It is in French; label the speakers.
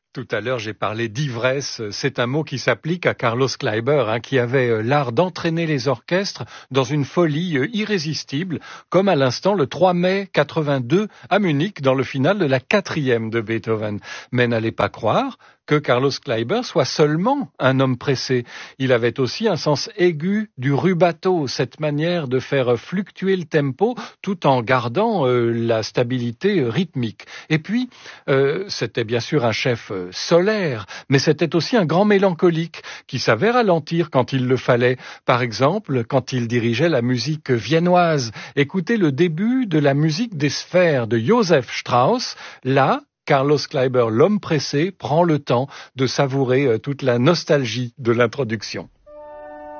Speaker 1: Tout à l'heure, j'ai parlé d'ivresse. C'est un mot qui s'applique à Carlos Kleiber, qui avait l'art d'entraîner les orchestres dans une folie irrésistible, comme à l'instant le 3 mai 82 à Munich, dans le final de la 4e de Beethoven. Mais n'allez pas croire que Carlos Kleiber soit seulement un homme pressé. Il avait aussi un sens aigu du rubato, cette manière de faire fluctuer le tempo tout en gardant la stabilité rythmique. Et puis, c'était bien sûr un chef solaire, mais c'était aussi un grand mélancolique qui savait ralentir quand il le fallait. Par exemple, quand il dirigeait la musique viennoise. Écoutez le début de la musique des sphères de Joseph Strauss. Là, Carlos Kleiber, l'homme pressé, prend le temps de savourer toute la nostalgie de l'introduction.